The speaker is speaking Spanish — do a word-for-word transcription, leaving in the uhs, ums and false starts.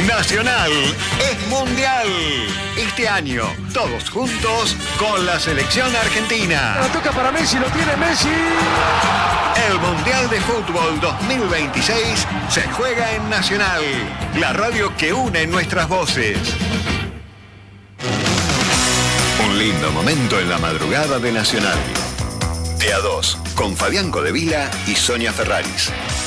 Nacional es mundial. Este año, todos juntos con la selección argentina. La toca para Messi, lo tiene Messi. El Mundial de Fútbol dos mil veintiséis se juega en Nacional, la radio que une nuestras voces. Un lindo momento en la madrugada de Nacional. De a dos, con Fabián Codevila y Sonia Ferraris.